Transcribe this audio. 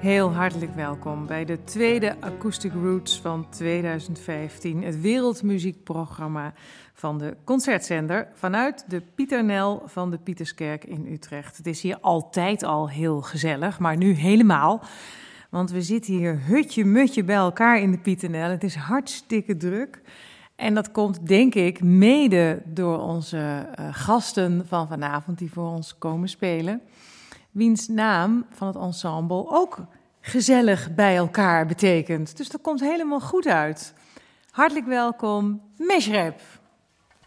Heel hartelijk welkom bij de tweede Acoustic Roots van 2015, het wereldmuziekprogramma van de Concertzender vanuit de Pieternel van de Pieterskerk in Utrecht. Het is hier altijd al heel gezellig, maar nu helemaal, want we zitten hier hutje-mutje bij elkaar in de Pieternel. Het is hartstikke druk en dat komt denk ik mede door onze gasten van vanavond die voor ons komen spelen, wiens naam van het ensemble ook gezellig bij elkaar betekent. Dus dat komt helemaal goed uit. Hartelijk welkom, Meshreb.